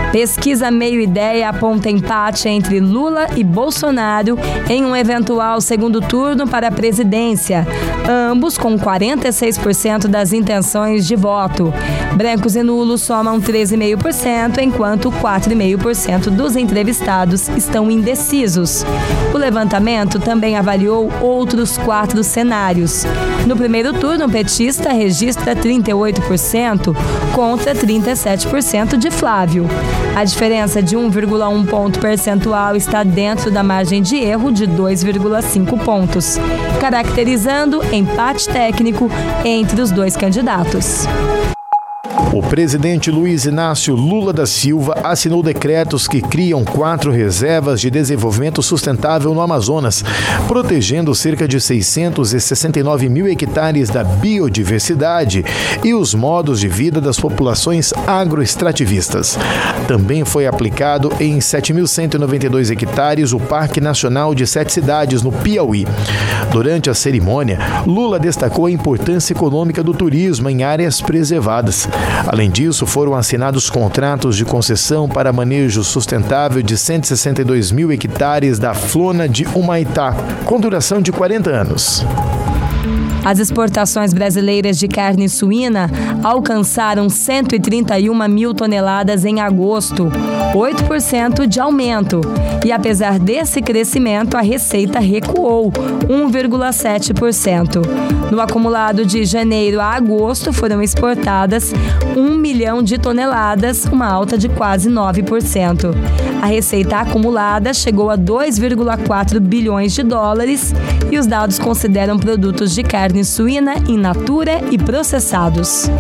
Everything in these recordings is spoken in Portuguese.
Pesquisa Meio Ideia aponta empate entre Lula e Bolsonaro em um eventual segundo turno para a presidência, ambos com 46% das intenções de voto. Brancos e nulos somam 13,5%, enquanto 4,5% dos entrevistados estão indecisos. O levantamento também avaliou outros 4 cenários. No primeiro turno, o petista registra 38% contra 37% de Flávio. A diferença de 1,1 ponto percentual está dentro da margem de erro de 2,5 pontos, caracterizando empate técnico entre os 2 candidatos. O presidente Luiz Inácio Lula da Silva assinou decretos que criam 4 reservas de desenvolvimento sustentável no Amazonas, protegendo cerca de 669 mil hectares da biodiversidade e os modos de vida das populações agroextrativistas. Também foi aplicado em 7.192 hectares o Parque Nacional de 7 cidades no Piauí. Durante a cerimônia, Lula destacou a importância econômica do turismo em áreas preservadas. Além disso, foram assinados contratos de concessão para manejo sustentável de 162 mil hectares da Flona de Humaitá, com duração de 40 anos. As exportações brasileiras de carne suína alcançaram 131 mil toneladas em agosto, 8% de aumento. E apesar desse crescimento, a receita recuou, 1,7%. No acumulado de janeiro a agosto, foram exportadas 1 milhão de toneladas, uma alta de quase 9%. A receita acumulada chegou a 2,4 bilhões de dólares e os dados consideram produtos de carne suína in natura e processados.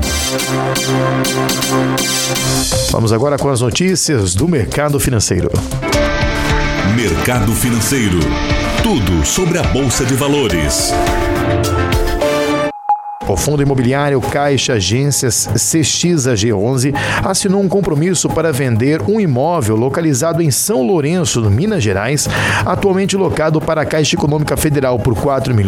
Vamos agora com as notícias do mercado financeiro. Mercado financeiro. Tudo sobre a Bolsa de Valores. O fundo imobiliário Caixa Agências CXAG11 assinou um compromisso para vender um imóvel localizado em São Lourenço, no Minas Gerais, atualmente locado para a Caixa Econômica Federal por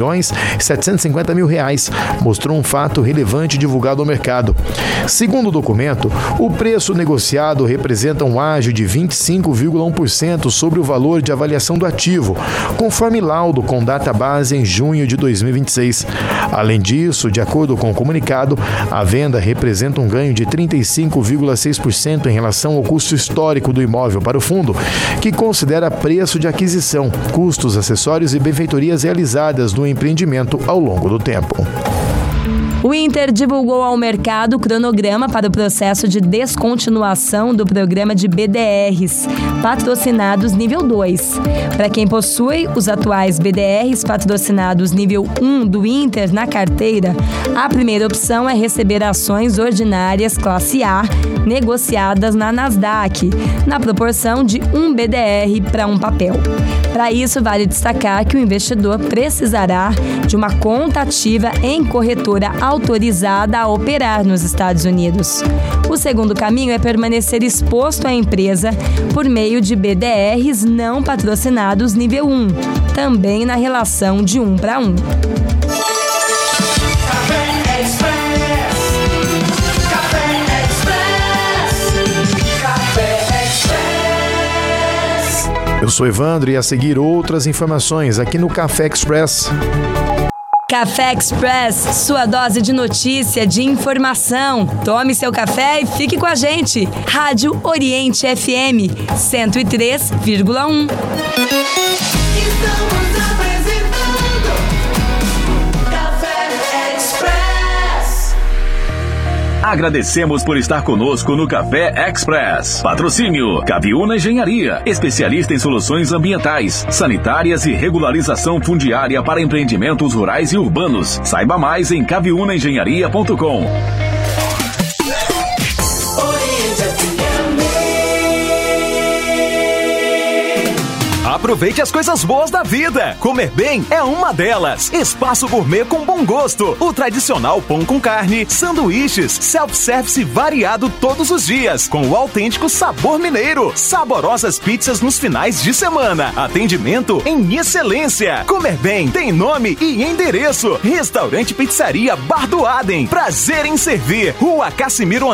R$4.750.000, mostrou um fato relevante divulgado ao mercado. Segundo o documento, o preço negociado representa um ágio de 25,1% sobre o valor de avaliação do ativo, conforme laudo com data base em junho de 2026. Além disso, de acordo com o comunicado, a venda representa um ganho de 35,6% em relação ao custo histórico do imóvel para o fundo, que considera preço de aquisição, custos acessórios e benfeitorias realizadas no empreendimento ao longo do tempo. O Inter divulgou ao mercado o cronograma para o processo de descontinuação do programa de BDRs, patrocinados nível 2. Para quem possui os atuais BDRs patrocinados nível 1 do Inter na carteira, a primeira opção é receber ações ordinárias classe A negociadas na Nasdaq, na proporção de 1 BDR para um papel. Para isso, vale destacar que o investidor precisará de uma conta ativa em corretora autorizada a operar nos Estados Unidos. O segundo caminho é permanecer exposto à empresa por meio de BDRs não patrocinados nível 1, também na relação de 1 para 1. Café Express. Café Express. Café Express. Eu sou Evandro e a seguir outras informações aqui no Café Express. Café Express, sua dose de notícia, de informação. Tome seu café e fique com a gente. Rádio Oriente FM 103,1. Estamos apresentando Café Express. Agradecemos por estar conosco no Café Express. Patrocínio Caviúna Engenharia, especialista em soluções ambientais, sanitárias e regularização fundiária para empreendimentos rurais e urbanos. Saiba mais em caviunaengenharia.com. Aproveite as coisas boas da vida. Comer bem é uma delas. Espaço Gourmet com bom gosto. O tradicional pão com carne, sanduíches, self-service variado todos os dias, com o autêntico sabor mineiro. Saborosas pizzas nos finais de semana. Atendimento em excelência. Comer bem tem nome e endereço. Restaurante Pizzaria Bar do Adem. Prazer em servir. Rua Cassimiro